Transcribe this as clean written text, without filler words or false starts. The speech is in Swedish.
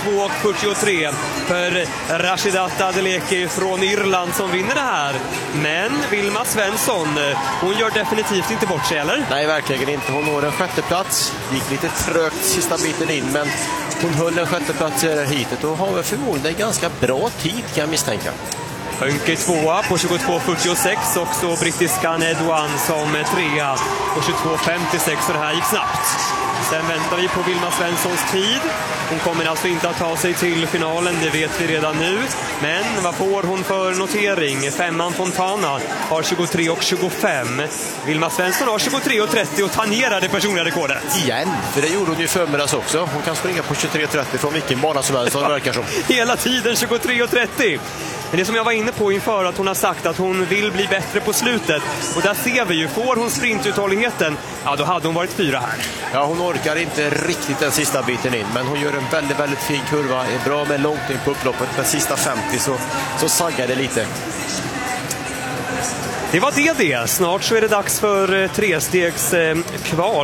42,43 för Rashidat Adeleke från Irland som vinner det här. Men Vilma Svensson, hon gör definitivt inte bort sig, eller? Nej, verkligen inte. Hon når en sjätte plats. Gick lite trögt sista biten in, men hon höll en sjätte plats i det här hitet och har förmodligen en ganska bra tid, kan jag misstänka. Hönke tvåa på 22,46, också brittiska Nedouan som trea på 22,56, så det här gick snabbt. Sen väntar vi på Vilma Svenssons tid. Hon kommer alltså inte att ta sig till finalen, det vet vi redan nu. Men vad får hon för notering? Femman Fontana har 23,25. Vilma Svensson har 23,30 och tangerar det personliga rekordet. Igen, för det gjorde hon ju förmiddags också. Hon kan springa på 23,30 från vilken bana som helst, det verkar som. Hela tiden 23,30. Men det som jag var inne på inför, att hon har sagt att hon vill bli bättre på slutet. Och där ser vi ju, får hon sprintuthålligheten, ja då hade hon varit 4 här. Ja, hon orkar inte riktigt den sista biten in, men hon gör en väldigt, väldigt fin kurva. Är bra med långt in på upploppet, men sista 50 så saggar det lite. Det var det. Snart så är det dags för trestegs kval.